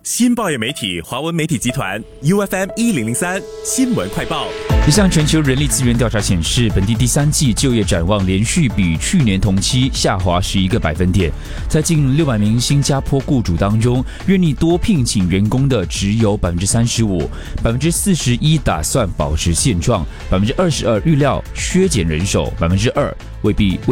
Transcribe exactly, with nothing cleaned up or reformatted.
新报业媒体华文媒体集团 U F M 一零零三新闻快报。 一项全球人力资源调查显示，本地第三季就业展望连续比去年同期下滑十一个百分点。在近六百名新加坡雇主当中，愿意多聘请员工的只有百分之三十五，百分之四十一打算保持现状，百分之二十二预料削减人手，百分之二未必。